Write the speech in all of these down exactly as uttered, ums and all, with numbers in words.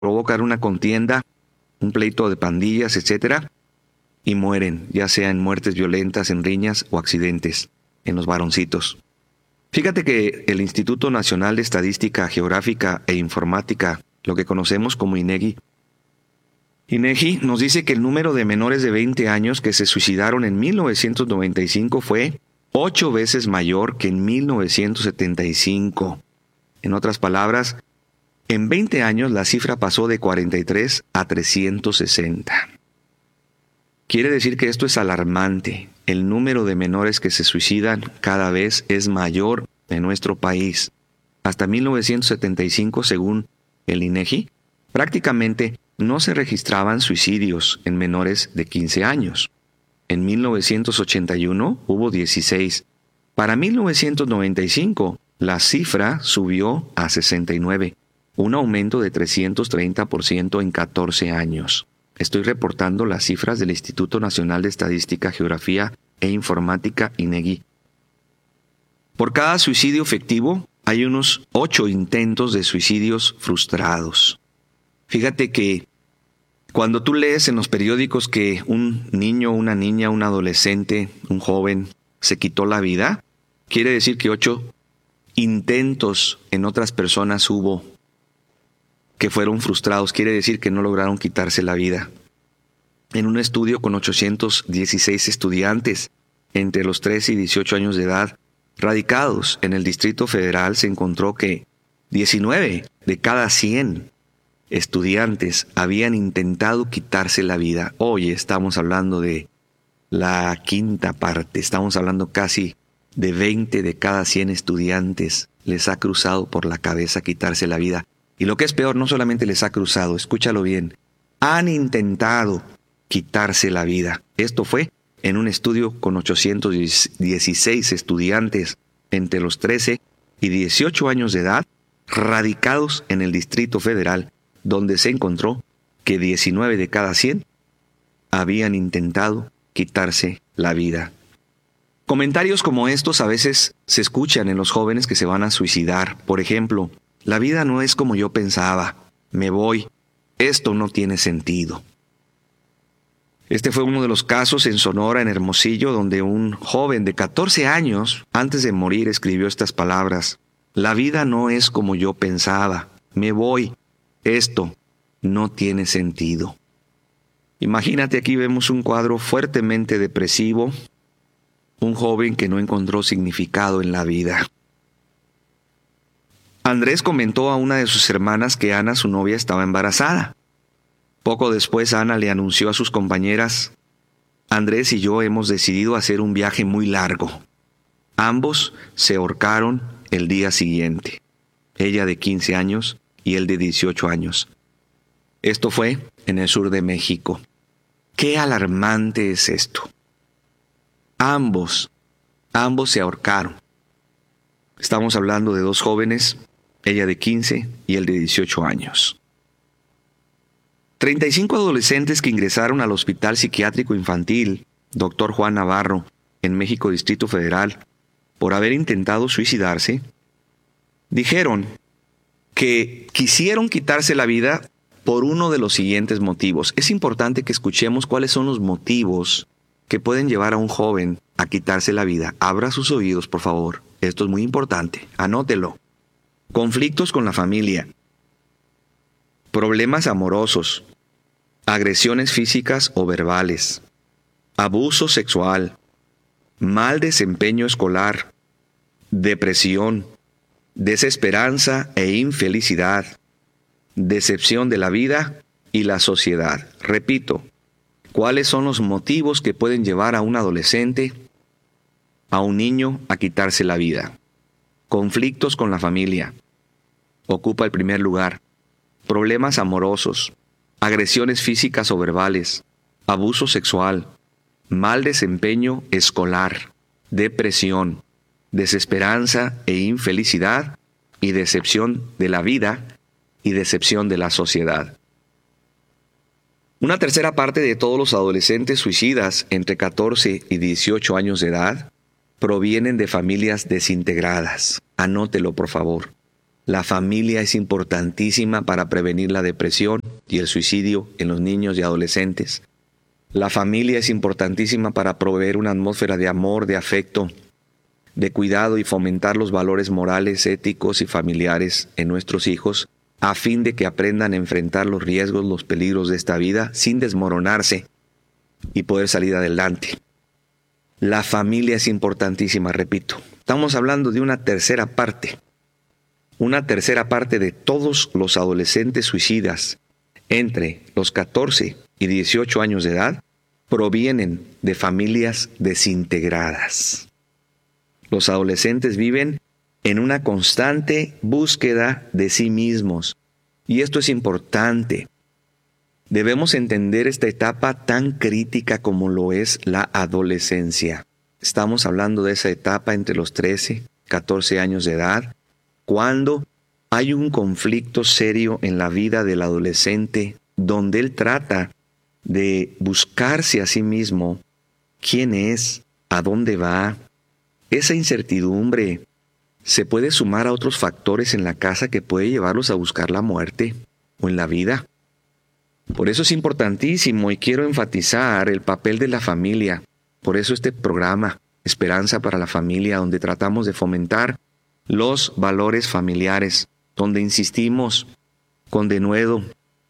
provocan una contienda, un pleito de pandillas, etcétera, y mueren, ya sea en muertes violentas, en riñas o accidentes, en los varoncitos. Fíjate que el Instituto Nacional de Estadística Geográfica e Informática, lo que conocemos como INEGI, INEGI nos dice que el número de menores de veinte años que se suicidaron en mil novecientos noventa y cinco fue ocho veces mayor que en mil novecientos setenta y cinco. En otras palabras, en veinte años la cifra pasó de cuarenta y tres a trescientos sesenta. Quiere decir que esto es alarmante. El número de menores que se suicidan cada vez es mayor en nuestro país. Hasta mil novecientos setenta y cinco, según el INEGI, prácticamente no se registraban suicidios en menores de quince años. En mil novecientos ochenta y uno hubo dieciséis. Para mil novecientos noventa y cinco, la cifra subió a sesenta y nueve, un aumento de trescientos treinta por ciento en catorce años. Estoy reportando las cifras del Instituto Nacional de Estadística, Geografía e Informática, INEGI. Por cada suicidio efectivo, hay unos ocho intentos de suicidios frustrados. Fíjate que cuando tú lees en los periódicos que un niño, una niña, un adolescente, un joven se quitó la vida, quiere decir que ocho intentos en otras personas hubo que fueron frustrados, quiere decir que no lograron quitarse la vida. En un estudio con ochocientos dieciséis estudiantes entre los trece y dieciocho años de edad, radicados en el Distrito Federal, se encontró que diecinueve de cada cien estudiantes habían intentado quitarse la vida. Hoy estamos hablando de la quinta parte, estamos hablando casi de veinte de cada cien estudiantes les ha cruzado por la cabeza quitarse la vida. Y lo que es peor, no solamente les ha cruzado, escúchalo bien, han intentado quitarse la vida. Esto fue en un estudio con ochocientos dieciséis estudiantes entre los trece y dieciocho años de edad, radicados en el Distrito Federal, donde se encontró que diecinueve de cada cien habían intentado quitarse la vida. Comentarios como estos a veces se escuchan en los jóvenes que se van a suicidar. Por ejemplo, la vida no es como yo pensaba, me voy, esto no tiene sentido. Este fue uno de los casos en Sonora, en Hermosillo, donde un joven de catorce años, antes de morir, escribió estas palabras: la vida no es como yo pensaba, me voy, esto no tiene sentido. Imagínate, aquí vemos un cuadro fuertemente depresivo, un joven que no encontró significado en la vida. Andrés comentó a una de sus hermanas que Ana, su novia, estaba embarazada. Poco después, Ana le anunció a sus compañeras: Andrés y yo hemos decidido hacer un viaje muy largo. Ambos se ahorcaron el día siguiente. Ella de quince años y él de dieciocho años. Esto fue en el sur de México. ¡Qué alarmante es esto! Ambos, ambos se ahorcaron. Estamos hablando de dos jóvenes, ella de quince y él de dieciocho años. treinta y cinco adolescentes que ingresaron al Hospital Psiquiátrico Infantil doctor Juan Navarro en México, Distrito Federal, por haber intentado suicidarse, dijeron que quisieron quitarse la vida por uno de los siguientes motivos. Es importante que escuchemos cuáles son los motivos que pueden llevar a un joven a quitarse la vida. Abra sus oídos, por favor. Esto es muy importante. Anótelo. Conflictos con la familia. Problemas amorosos. Agresiones físicas o verbales. Abuso sexual. Mal desempeño escolar. Depresión. Desesperanza e infelicidad. Decepción de la vida y la sociedad. Repito, ¿cuáles son los motivos que pueden llevar a un adolescente, a un niño, a quitarse la vida? Conflictos con la familia. Ocupa el primer lugar. Problemas amorosos. Agresiones físicas o verbales. Abuso sexual. Mal desempeño escolar. Depresión. Desesperanza e infelicidad. Y decepción de la vida y decepción de la sociedad. Una tercera parte de todos los adolescentes suicidas entre catorce y dieciocho años de edad provienen de familias desintegradas. Anótelo, por favor. La familia es importantísima para prevenir la depresión y el suicidio en los niños y adolescentes. La familia es importantísima para proveer una atmósfera de amor, de afecto, de cuidado y fomentar los valores morales, éticos y familiares en nuestros hijos, a fin de que aprendan a enfrentar los riesgos, los peligros de esta vida sin desmoronarse y poder salir adelante. La familia es importantísima, repito. Estamos hablando de una tercera parte. Una tercera parte de todos los adolescentes suicidas entre los catorce y dieciocho años de edad provienen de familias desintegradas. Los adolescentes viven en una constante búsqueda de sí mismos. Y esto es importante. Debemos entender esta etapa tan crítica como lo es la adolescencia. Estamos hablando de esa etapa entre los trece, catorce años de edad, cuando hay un conflicto serio en la vida del adolescente, donde él trata de buscarse a sí mismo, quién es, a dónde va. Esa incertidumbre se puede sumar a otros factores en la casa que puede llevarlos a buscar la muerte o en la vida. Por eso es importantísimo y quiero enfatizar el papel de la familia. Por eso este programa, Esperanza para la Familia, donde tratamos de fomentar los valores familiares, donde insistimos con denuedo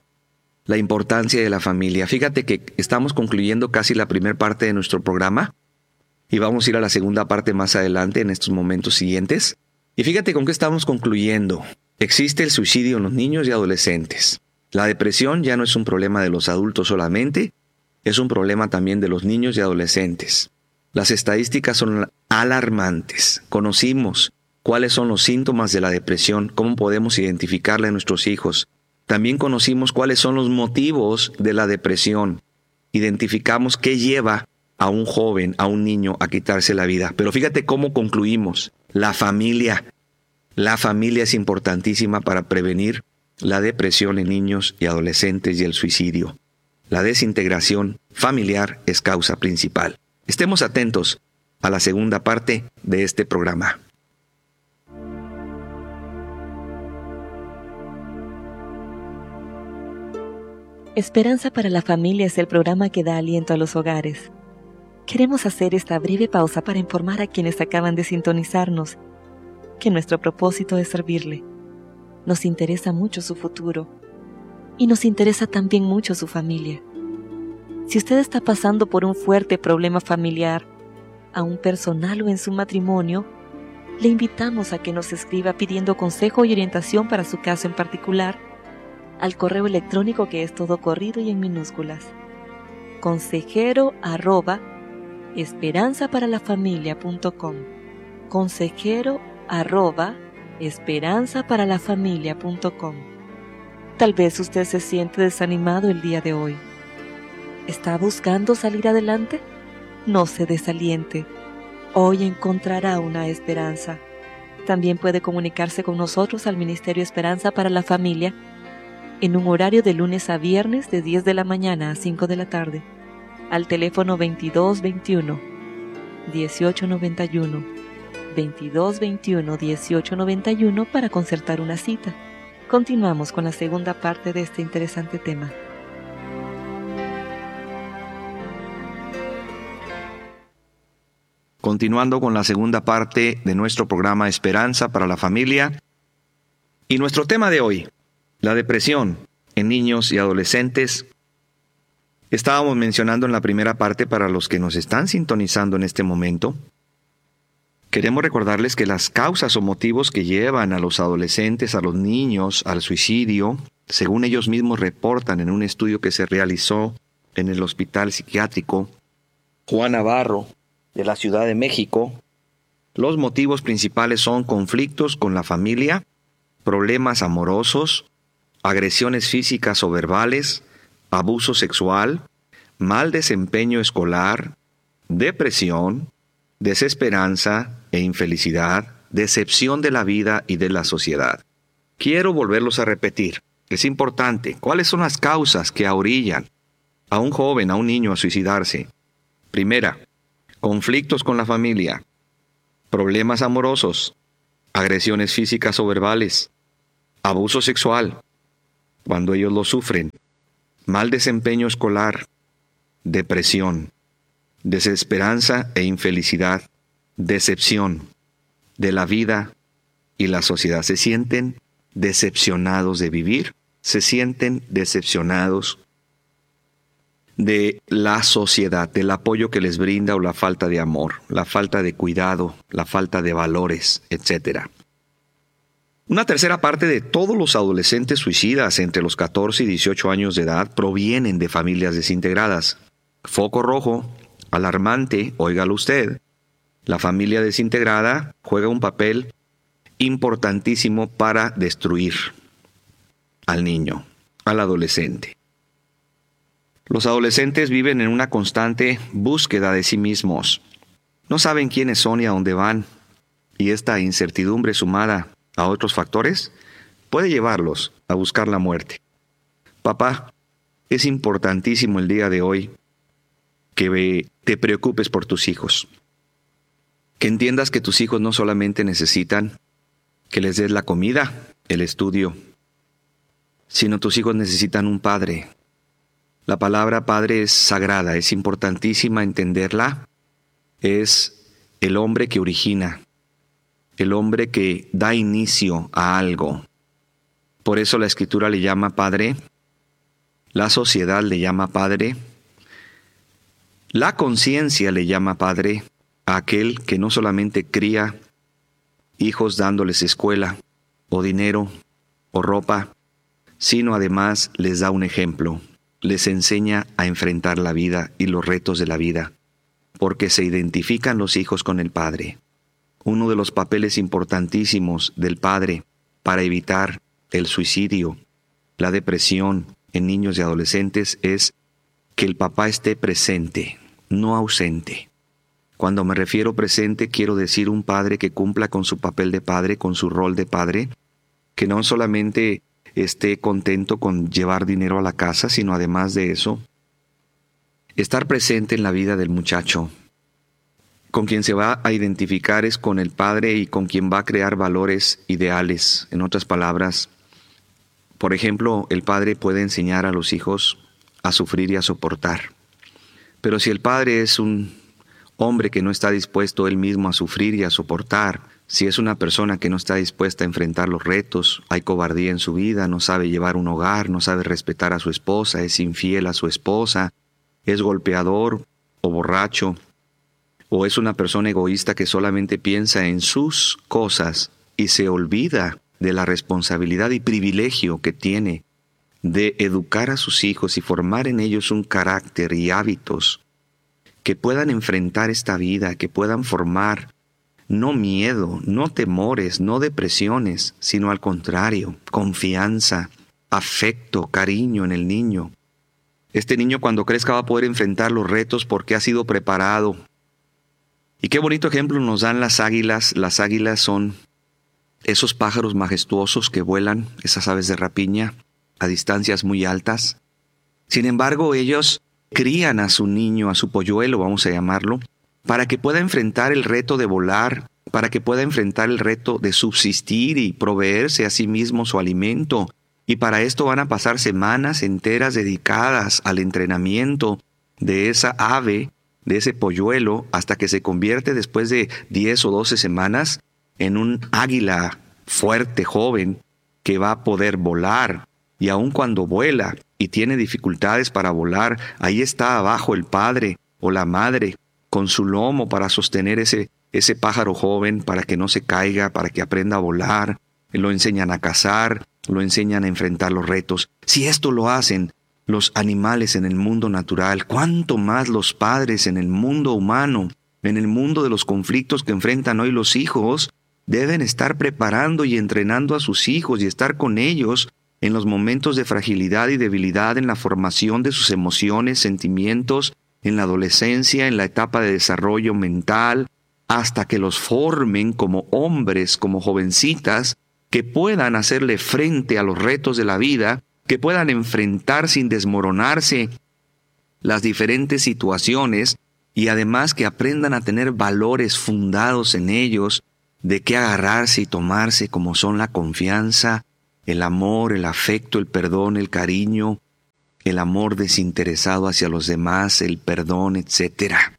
la importancia de la familia. Fíjate que estamos concluyendo casi la primera parte de nuestro programa y vamos a ir a la segunda parte más adelante en estos momentos siguientes. Y fíjate con qué estamos concluyendo. Existe el suicidio en los niños y adolescentes. La depresión ya no es un problema de los adultos solamente, es un problema también de los niños y adolescentes. Las estadísticas son alarmantes. Conocimos cuáles son los síntomas de la depresión, cómo podemos identificarla en nuestros hijos. También conocimos cuáles son los motivos de la depresión. Identificamos qué lleva a un joven, a un niño, a quitarse la vida. Pero fíjate cómo concluimos. La familia. La familia es importantísima para prevenir la depresión en niños y adolescentes y el suicidio. La desintegración familiar es causa principal. Estemos atentos a la segunda parte de este programa. Esperanza para la Familia es el programa que da aliento a los hogares. Queremos hacer esta breve pausa para informar a quienes acaban de sintonizarnos que nuestro propósito es servirle. Nos interesa mucho su futuro y nos interesa también mucho su familia. Si usted está pasando por un fuerte problema familiar, aún personal o en su matrimonio, le invitamos a que nos escriba pidiendo consejo y orientación para su caso en particular al correo electrónico que es todo corrido y en minúsculas. consejero arroba esperanza para la familia punto com. consejero arroba esperanza para la familia punto com. Tal vez usted se siente desanimado el día de hoy. ¿Está buscando salir adelante? No se desaliente. Hoy encontrará una esperanza. También puede comunicarse con nosotros al Ministerio Esperanza para la Familia en un horario de lunes a viernes de diez de la mañana a cinco de la tarde, al teléfono veintidós veintiuno, dieciocho noventa y uno, veintidós veintiuno, dieciocho noventa y uno para concertar una cita. Continuamos con la segunda parte de este interesante tema. Continuando con la segunda parte de nuestro programa Esperanza para la Familia. Y nuestro tema de hoy, la depresión en niños y adolescentes. Estábamos mencionando en la primera parte para los que nos están sintonizando en este momento. Queremos recordarles que las causas o motivos que llevan a los adolescentes, a los niños, al suicidio, según ellos mismos reportan en un estudio que se realizó en el Hospital Psiquiátrico Juan Navarro de la Ciudad de México, los motivos principales son conflictos con la familia, problemas amorosos, agresiones físicas o verbales, abuso sexual, mal desempeño escolar, depresión, desesperanza e infelicidad, decepción de la vida y de la sociedad. Quiero volverlos a repetir. Es importante. ¿Cuáles son las causas que ahorillan a un joven, a un niño a suicidarse? Primera, conflictos con la familia, problemas amorosos, agresiones físicas o verbales, abuso sexual, cuando ellos lo sufren, mal desempeño escolar, depresión, desesperanza e infelicidad, decepción de la vida y la sociedad. Se sienten decepcionados de vivir, se sienten decepcionados de la sociedad, del apoyo que les brinda o la falta de amor, la falta de cuidado, la falta de valores, etcétera. Una tercera parte de todos los adolescentes suicidas entre los catorce y dieciocho años de edad provienen de familias desintegradas. Foco rojo, alarmante, óigalo usted. La familia desintegrada juega un papel importantísimo para destruir al niño, al adolescente. Los adolescentes viven en una constante búsqueda de sí mismos. No saben quiénes son y a dónde van, y esta incertidumbre sumada a otros factores puede llevarlos a buscar la muerte. Papá, es importantísimo el día de hoy que te preocupes por tus hijos. Que entiendas que tus hijos no solamente necesitan que les des la comida, el estudio, sino tus hijos necesitan un padre. La palabra padre es sagrada, es importantísima entenderla. Es el hombre que origina, el hombre que da inicio a algo. Por eso la Escritura le llama padre, la sociedad le llama padre, la conciencia le llama padre a aquel que no solamente cría hijos dándoles escuela o dinero o ropa, sino además les da un ejemplo, les enseña a enfrentar la vida y los retos de la vida, porque se identifican los hijos con el padre. Uno de los papeles importantísimos del padre para evitar el suicidio, la depresión en niños y adolescentes es que el papá esté presente, no ausente. Cuando me refiero presente, quiero decir un padre que cumpla con su papel de padre, con su rol de padre, que no solamente esté contento con llevar dinero a la casa, sino además de eso, estar presente en la vida del muchacho. Con quien se va a identificar es con el padre y con quien va a crear valores ideales. En otras palabras, por ejemplo, el padre puede enseñar a los hijos a sufrir y a soportar. Pero si el padre es un hombre que no está dispuesto él mismo a sufrir y a soportar, si es una persona que no está dispuesta a enfrentar los retos, hay cobardía en su vida, no sabe llevar un hogar, no sabe respetar a su esposa, es infiel a su esposa, es golpeador o borracho, o es una persona egoísta que solamente piensa en sus cosas y se olvida de la responsabilidad y privilegio que tiene de educar a sus hijos y formar en ellos un carácter y hábitos que puedan enfrentar esta vida, que puedan formar no miedo, no temores, no depresiones, sino al contrario, confianza, afecto, cariño en el niño. Este niño cuando crezca va a poder enfrentar los retos porque ha sido preparado. Y qué bonito ejemplo nos dan las águilas. Las águilas son esos pájaros majestuosos que vuelan, esas aves de rapiña, a distancias muy altas. Sin embargo, ellos crían a su niño, a su polluelo, vamos a llamarlo, para que pueda enfrentar el reto de volar, para que pueda enfrentar el reto de subsistir y proveerse a sí mismo su alimento. Y para esto van a pasar semanas enteras dedicadas al entrenamiento de esa ave, de ese polluelo, hasta que se convierte después de diez o doce semanas en un águila fuerte, joven, que va a poder volar. Y aun cuando vuela y tiene dificultades para volar, ahí está abajo el padre o la madre con su lomo para sostener ese, ese pájaro joven, para que no se caiga, para que aprenda a volar. Lo enseñan a cazar, lo enseñan a enfrentar los retos. Si esto lo hacen los animales en el mundo natural, ¿cuánto más los padres en el mundo humano, en el mundo de los conflictos que enfrentan hoy los hijos? Deben estar preparando y entrenando a sus hijos y estar con ellos en los momentos de fragilidad y debilidad, en la formación de sus emociones, sentimientos, en la adolescencia, en la etapa de desarrollo mental, hasta que los formen como hombres, como jovencitas, que puedan hacerle frente a los retos de la vida, que puedan enfrentar sin desmoronarse las diferentes situaciones y además que aprendan a tener valores fundados en ellos, de qué agarrarse y tomarse, como son la confianza, el amor, el afecto, el perdón, el cariño, el amor desinteresado hacia los demás, el perdón, etcétera.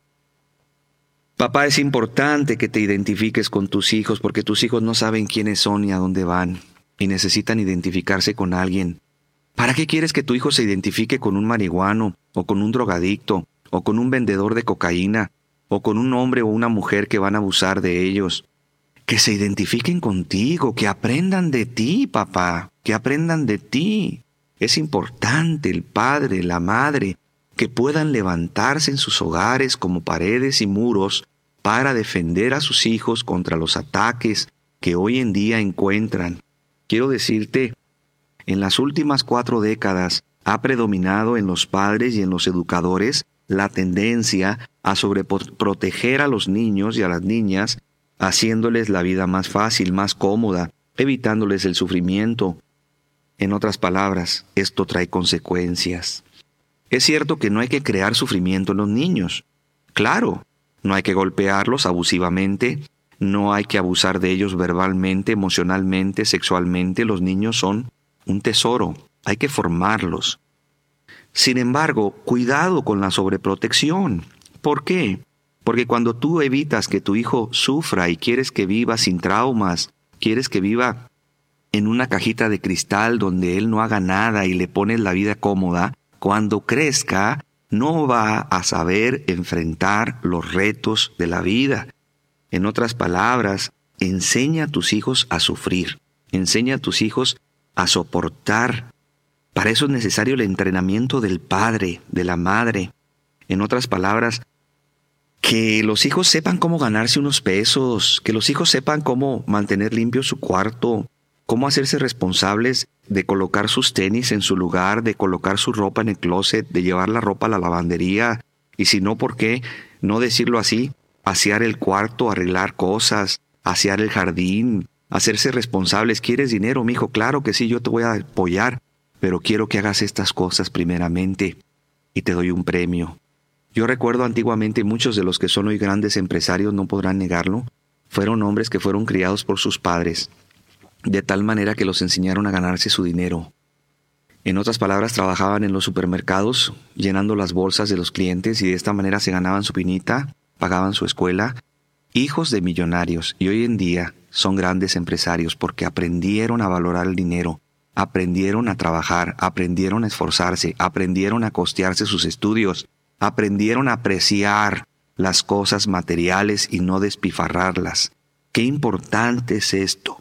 Papá, es importante que te identifiques con tus hijos porque tus hijos no saben quiénes son ni a dónde van y necesitan identificarse con alguien. ¿Para qué quieres que tu hijo se identifique con un marihuano o con un drogadicto o con un vendedor de cocaína o con un hombre o una mujer que van a abusar de ellos? Que se identifiquen contigo, que aprendan de ti, papá, que aprendan de ti. Es importante el padre, la madre, que puedan levantarse en sus hogares como paredes y muros para defender a sus hijos contra los ataques que hoy en día encuentran. Quiero decirte, en las últimas cuatro décadas ha predominado en los padres y en los educadores la tendencia a sobreproteger a los niños y a las niñas, haciéndoles la vida más fácil, más cómoda, evitándoles el sufrimiento. En otras palabras, esto trae consecuencias. Es cierto que no hay que crear sufrimiento en los niños. Claro, no hay que golpearlos abusivamente, no hay que abusar de ellos verbalmente, emocionalmente, sexualmente. Los niños son un tesoro, hay que formarlos. Sin embargo, cuidado con la sobreprotección. ¿Por qué? Porque cuando tú evitas que tu hijo sufra y quieres que viva sin traumas, quieres que viva en una cajita de cristal donde él no haga nada y le pones la vida cómoda, cuando crezca no va a saber enfrentar los retos de la vida. En otras palabras, enseña a tus hijos a sufrir, enseña a tus hijos a soportar. Para eso es necesario el entrenamiento del padre, de la madre. En otras palabras, que los hijos sepan cómo ganarse unos pesos, que los hijos sepan cómo mantener limpio su cuarto, cómo hacerse responsables de colocar sus tenis en su lugar, de colocar su ropa en el closet, de llevar la ropa a la lavandería, y si no, ¿por qué no decirlo así? Asear el cuarto, arreglar cosas, asear el jardín, hacerse responsables. ¿Quieres dinero, mijo? Claro que sí, yo te voy a apoyar, pero quiero que hagas estas cosas primeramente y te doy un premio. Yo recuerdo antiguamente, muchos de los que son hoy grandes empresarios no podrán negarlo, fueron hombres que fueron criados por sus padres, de tal manera que los enseñaron a ganarse su dinero. En otras palabras, trabajaban en los supermercados, llenando las bolsas de los clientes y de esta manera se ganaban su pinita, pagaban su escuela. Hijos de millonarios, y hoy en día son grandes empresarios porque aprendieron a valorar el dinero, aprendieron a trabajar, aprendieron a esforzarse, aprendieron a costearse sus estudios, aprendieron a apreciar las cosas materiales y no despifarrarlas. ¡Qué importante es esto!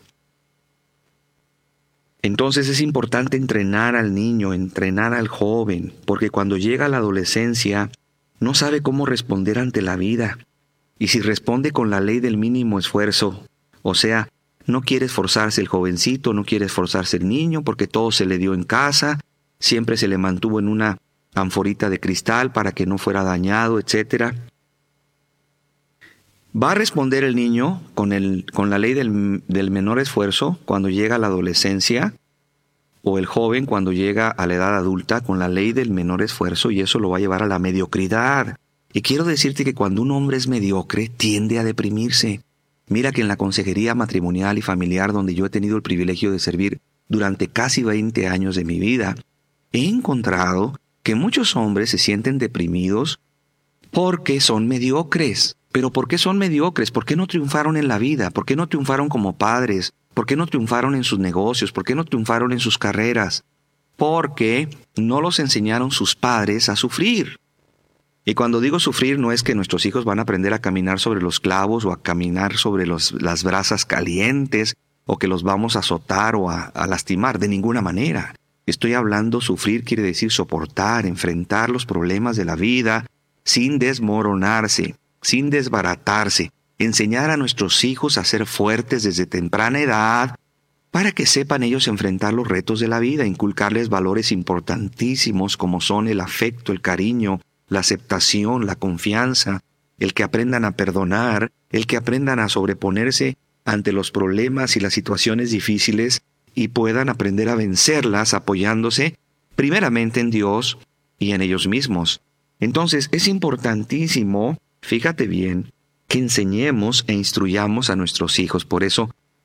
Entonces es importante entrenar al niño, entrenar al joven, porque cuando llega a la adolescencia no sabe cómo responder ante la vida. Y si responde con la ley del mínimo esfuerzo, o sea, no quiere esforzarse el jovencito, no quiere esforzarse el niño porque todo se le dio en casa, siempre se le mantuvo en una anforita de cristal para que no fuera dañado, etcétera. ¿Va a responder el niño con, el, con la ley del, del menor esfuerzo cuando llega a la adolescencia? ¿O el joven cuando llega a la edad adulta con la ley del menor esfuerzo y eso lo va a llevar a la mediocridad? Y quiero decirte que cuando un hombre es mediocre tiende a deprimirse. Mira que en la consejería matrimonial y familiar donde yo he tenido el privilegio de servir durante casi veinte años de mi vida, he encontrado que muchos hombres se sienten deprimidos porque son mediocres. ¿Pero por qué son mediocres? ¿Por qué no triunfaron en la vida? ¿Por qué no triunfaron como padres? ¿Por qué no triunfaron en sus negocios? ¿Por qué no triunfaron en sus carreras? Porque no los enseñaron sus padres a sufrir. Y cuando digo sufrir no es que nuestros hijos van a aprender a caminar sobre los clavos o a caminar sobre los, las brasas calientes o que los vamos a azotar o a, a lastimar, de ninguna manera. Estoy hablando, sufrir quiere decir soportar, enfrentar los problemas de la vida sin desmoronarse, sin desbaratarse, enseñar a nuestros hijos a ser fuertes desde temprana edad para que sepan ellos enfrentar los retos de la vida, inculcarles valores importantísimos como son el afecto, el cariño, la aceptación, la confianza, el que aprendan a perdonar, el que aprendan a sobreponerse ante los problemas y las situaciones difíciles y puedan aprender a vencerlas apoyándose primeramente en Dios y en ellos mismos. Entonces es importantísimo, fíjate bien, que enseñemos e instruyamos a nuestros hijos. Por eso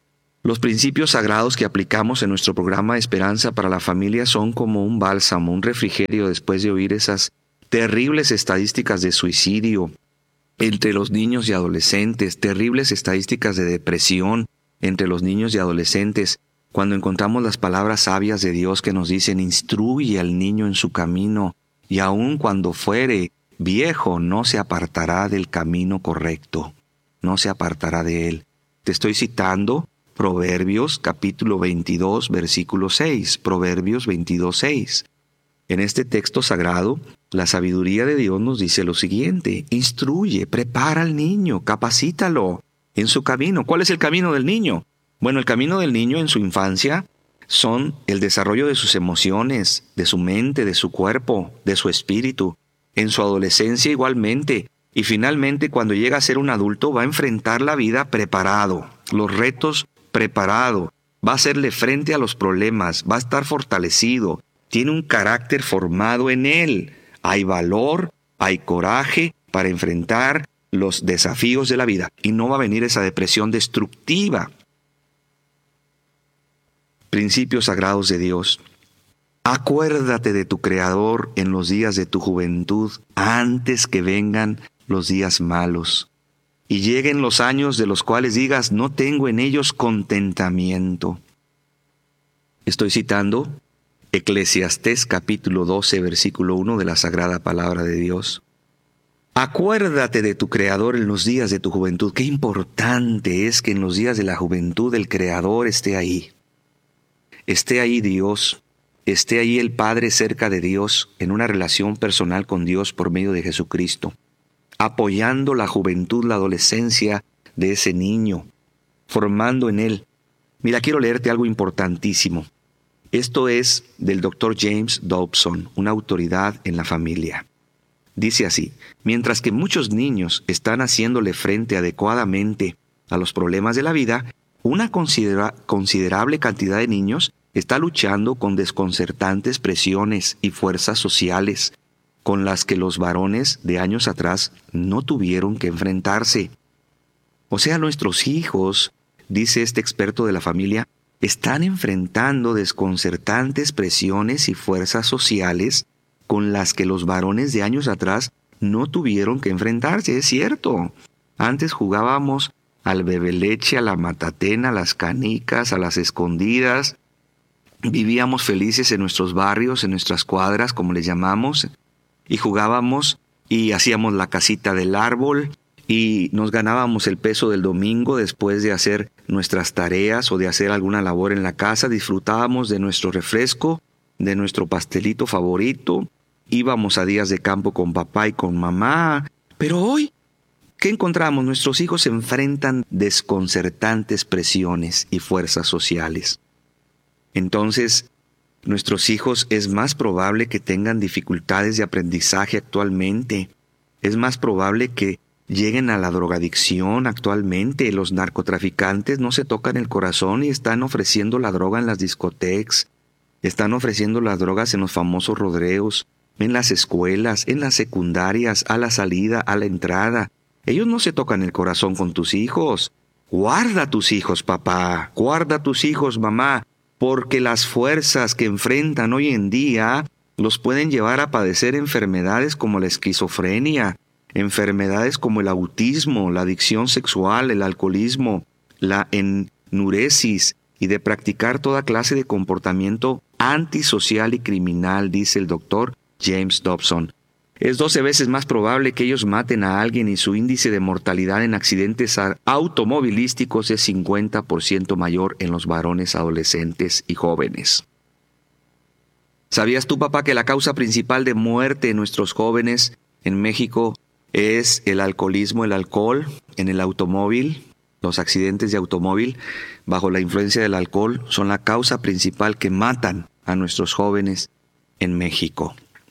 Los principios sagrados que aplicamos en nuestro programa Esperanza para la Familia son como un bálsamo, un refrigerio después de oír esas terribles estadísticas de suicidio entre los niños y adolescentes, terribles estadísticas de depresión entre los niños y adolescentes, cuando encontramos las palabras sabias de Dios que nos dicen: instruye al niño en su camino, y aun cuando fuere viejo no se apartará del camino correcto, no se apartará de él. Te estoy citando Proverbios capítulo veintidós, versículo seis, Proverbios veintidós, seis. En este texto sagrado, la sabiduría de Dios nos dice lo siguiente: instruye, prepara al niño, capacítalo en su camino. ¿Cuál es el camino del niño? Bueno, el camino del niño en su infancia son el desarrollo de sus emociones, de su mente, de su cuerpo, de su espíritu. En su adolescencia igualmente. Y finalmente, cuando llega a ser un adulto, va a enfrentar la vida preparado, los retos preparado, va a hacerle frente a los problemas, va a estar fortalecido, tiene un carácter formado en él. Hay valor, hay coraje para enfrentar los desafíos de la vida y no va a venir esa depresión destructiva. Principios sagrados de Dios. Acuérdate de tu Creador en los días de tu juventud, antes que vengan los días malos y lleguen los años de los cuales digas: no tengo en ellos contentamiento. Estoy citando Eclesiastés capítulo doce, versículo uno de la Sagrada Palabra de Dios. Acuérdate de tu Creador en los días de tu juventud. Qué importante es que en los días de la juventud el Creador esté ahí. Esté ahí Dios, esté ahí el Padre cerca de Dios, en una relación personal con Dios por medio de Jesucristo, apoyando la juventud, la adolescencia de ese niño, formando en él. Mira, quiero leerte algo importantísimo. Esto es del doctor James Dobson, una autoridad en la familia. Dice así: mientras que muchos niños están haciéndole frente adecuadamente a los problemas de la vida, una considera- considerable cantidad de niños está luchando con desconcertantes presiones y fuerzas sociales con las que los varones de años atrás no tuvieron que enfrentarse. O sea, nuestros hijos, dice este experto de la familia, están enfrentando desconcertantes presiones y fuerzas sociales con las que los varones de años atrás no tuvieron que enfrentarse. Es cierto. Antes jugábamos al bebeleche, a la matatena, a las canicas, a las escondidas. Vivíamos felices en nuestros barrios, en nuestras cuadras, como les llamamos, y jugábamos y hacíamos la casita del árbol y nos ganábamos el peso del domingo después de hacer nuestras tareas o de hacer alguna labor en la casa. Disfrutábamos de nuestro refresco, de nuestro pastelito favorito. Íbamos a días de campo con papá y con mamá. Pero hoy, ¿qué encontramos? Nuestros hijos se enfrentan desconcertantes presiones y fuerzas sociales. Entonces, nuestros hijos es más probable que tengan dificultades de aprendizaje actualmente. Es más probable que lleguen a la drogadicción actualmente. Los narcotraficantes no se tocan el corazón y están ofreciendo la droga en las discotecas. Están ofreciendo las drogas en los famosos rodeos, en las escuelas, en las secundarias, a la salida, a la entrada. Ellos no se tocan el corazón con tus hijos. Guarda tus hijos, papá. Guarda tus hijos, mamá. Porque las fuerzas que enfrentan hoy en día los pueden llevar a padecer enfermedades como la esquizofrenia, enfermedades como el autismo, la adicción sexual, el alcoholismo, la enuresis y de practicar toda clase de comportamiento antisocial y criminal, dice el doctor James Dobson. Es doce veces más probable que ellos maten a alguien y su índice de mortalidad en accidentes automovilísticos es cincuenta por ciento mayor en los varones adolescentes y jóvenes. ¿Sabías tú, papá, que la causa principal de muerte en nuestros jóvenes en México es el alcoholismo, el alcohol en el automóvil? Los accidentes de automóvil bajo la influencia del alcohol son la causa principal que matan a nuestros jóvenes en México.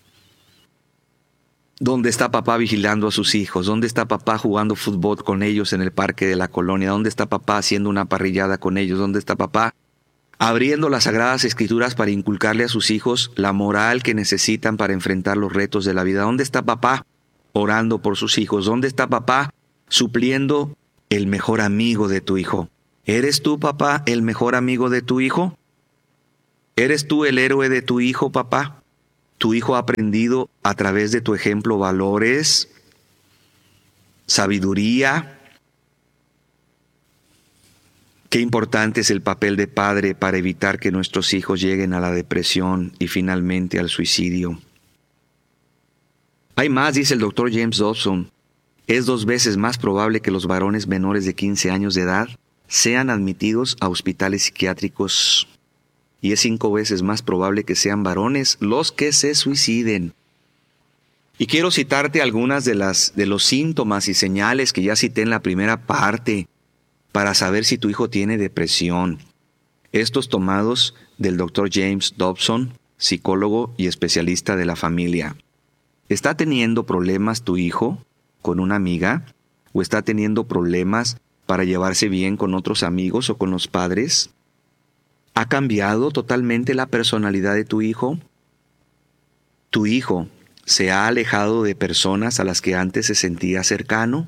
¿Dónde está papá vigilando a sus hijos? ¿Dónde está papá jugando fútbol con ellos en el parque de la colonia? ¿Dónde está papá haciendo una parrillada con ellos? ¿Dónde está papá abriendo las Sagradas Escrituras para inculcarle a sus hijos la moral que necesitan para enfrentar los retos de la vida? ¿Dónde está papá orando por sus hijos? ¿Dónde está papá supliendo el mejor amigo de tu hijo? ¿Eres tú, papá, el mejor amigo de tu hijo? ¿Eres tú el héroe de tu hijo, papá? ¿Tu hijo ha aprendido a través de tu ejemplo valores, sabiduría? Qué importante es el papel de padre para evitar que nuestros hijos lleguen a la depresión y finalmente al suicidio. Hay más, dice el doctor James Dobson. Es dos veces más probable que los varones menores de quince años de edad sean admitidos a hospitales psiquiátricos. Y es cinco veces más probable que sean varones los que se suiciden. Y quiero citarte algunas de, las, de los síntomas y señales que ya cité en la primera parte para saber si tu hijo tiene depresión. Estos tomados del doctor James Dobson, psicólogo y especialista de la familia. ¿Está teniendo problemas tu hijo con una amiga? ¿O está teniendo problemas para llevarse bien con otros amigos o con los padres? ¿Ha cambiado totalmente la personalidad de tu hijo? ¿Tu hijo se ha alejado de personas a las que antes se sentía cercano?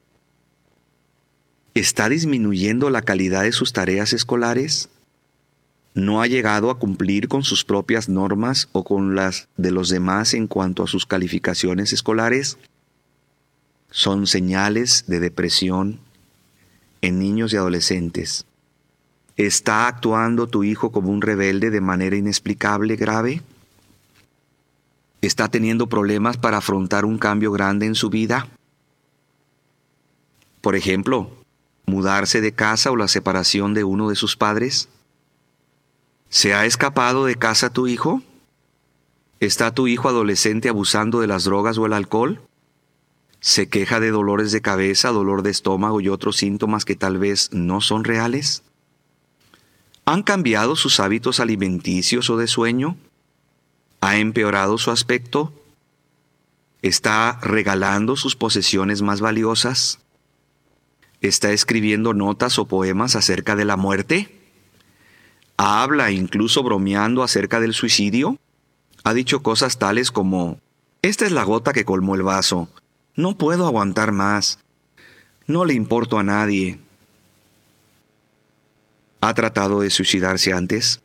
¿Está disminuyendo la calidad de sus tareas escolares? ¿No ha llegado a cumplir con sus propias normas o con las de los demás en cuanto a sus calificaciones escolares? Son señales de depresión en niños y adolescentes. ¿Está actuando tu hijo como un rebelde de manera inexplicable, grave? ¿Está teniendo problemas para afrontar un cambio grande en su vida? Por ejemplo, mudarse de casa o la separación de uno de sus padres. ¿Se ha escapado de casa tu hijo? ¿Está tu hijo adolescente abusando de las drogas o el alcohol? ¿Se queja de dolores de cabeza, dolor de estómago y otros síntomas que tal vez no son reales? ¿Han cambiado sus hábitos alimenticios o de sueño? ¿Ha empeorado su aspecto? ¿Está regalando sus posesiones más valiosas? ¿Está escribiendo notas o poemas acerca de la muerte? ¿Habla incluso bromeando acerca del suicidio? ¿Ha dicho cosas tales como: esta es la gota que colmó el vaso, no puedo aguantar más, no le importo a nadie? ¿Ha tratado de suicidarse antes?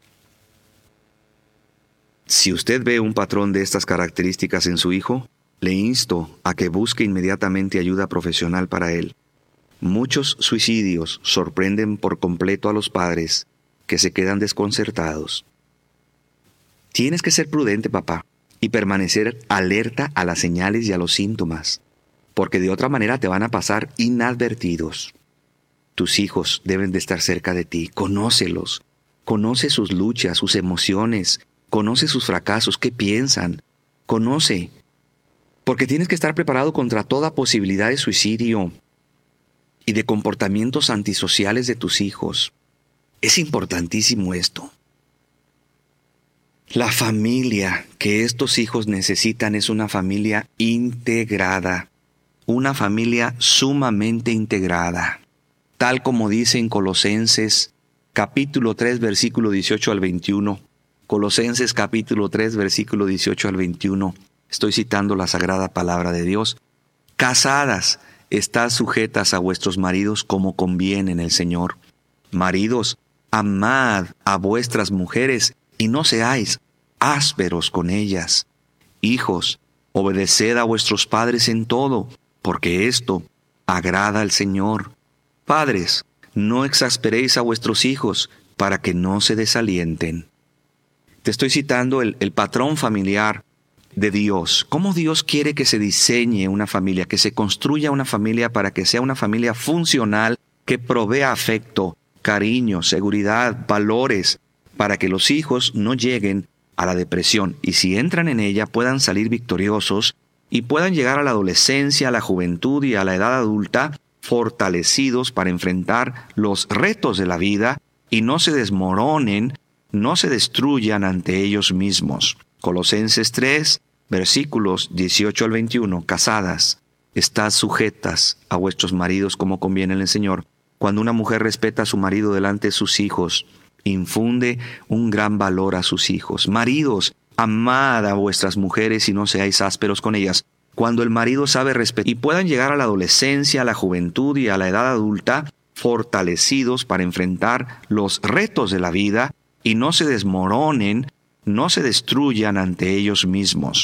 Si usted ve un patrón de estas características en su hijo, le insto a que busque inmediatamente ayuda profesional para él. Muchos suicidios sorprenden por completo a los padres, que se quedan desconcertados. Tienes que ser prudente, papá, y permanecer alerta a las señales y a los síntomas, porque de otra manera te van a pasar inadvertidos. Tus hijos deben de estar cerca de ti. Conócelos. Conoce sus luchas, sus emociones. Conoce sus fracasos, qué piensan. Conoce. Porque tienes que estar preparado contra toda posibilidad de suicidio y de comportamientos antisociales de tus hijos. Es importantísimo esto. La familia que estos hijos necesitan es una familia integrada, una familia sumamente integrada, tal como dice en Colosenses capítulo tres, versículo dieciocho al veintiuno. Colosenses capítulo tres, versículo dieciocho al veintiuno. Estoy citando la sagrada palabra de Dios. Casadas, estad sujetas a vuestros maridos como conviene en el Señor. Maridos, amad a vuestras mujeres y no seáis ásperos con ellas. Hijos, obedeced a vuestros padres en todo, porque esto agrada al Señor. Padres, no exasperéis a vuestros hijos para que no se desalienten. Te estoy citando el, el patrón familiar de Dios. ¿Cómo Dios quiere que se diseñe una familia, que se construya una familia para que sea una familia funcional, que provea afecto, cariño, seguridad, valores, para que los hijos no lleguen a la depresión y si entran en ella puedan salir victoriosos y puedan llegar a la adolescencia, a la juventud y a la edad adulta fortalecidos para enfrentar los retos de la vida y no se desmoronen, no se destruyan ante ellos mismos. Colosenses tres, versículos dieciocho al veintiuno. Casadas, estad sujetas a vuestros maridos como conviene en el Señor. Cuando una mujer respeta a su marido delante de sus hijos, infunde un gran valor a sus hijos. Maridos, amad a vuestras mujeres y no seáis ásperos con ellas. Cuando el marido sabe respetar y puedan llegar a la adolescencia, a la juventud y a la edad adulta, fortalecidos para enfrentar los retos de la vida y no se desmoronen, no se destruyan ante ellos mismos.